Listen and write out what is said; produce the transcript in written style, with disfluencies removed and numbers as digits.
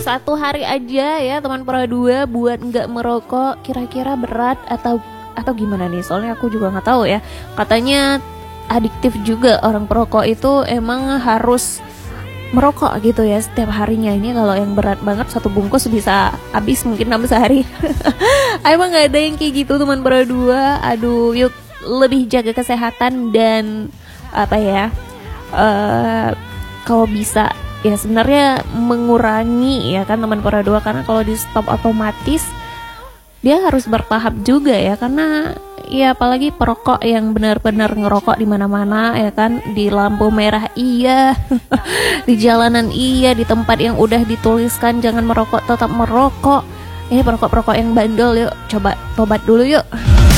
1 hari aja ya teman Pora 2 buat nggak merokok, kira-kira berat atau gimana nih? Soalnya aku juga nggak tahu ya. Katanya adiktif juga orang perokok itu, emang harus merokok gitu ya setiap harinya. Ini kalau yang berat banget 1 bungkus bisa habis mungkin 6 sehari. Emang nggak ada yang kayak gitu teman Pora 2. Aduh, yuk lebih jaga kesehatan dan apa ya? Kalau bisa ya sebenarnya mengurangi ya kan teman Pora 2, karena kalau di stop otomatis dia harus bertahap juga ya, karena ya apalagi perokok yang benar-benar ngerokok di mana-mana ya kan, di lampu merah iya, di jalanan iya, di tempat yang udah dituliskan jangan merokok tetap merokok. Ini perokok-perokok yang bandel, yuk coba tobat dulu yuk.